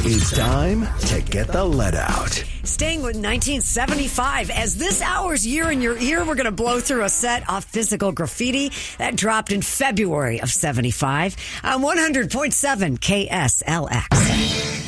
It's time to get the lead out. Staying with 1975, as this hour's Year in Your Ear, we're going to blow through a set of Physical Graffiti that dropped in February of 75 on 100.7 KSLX.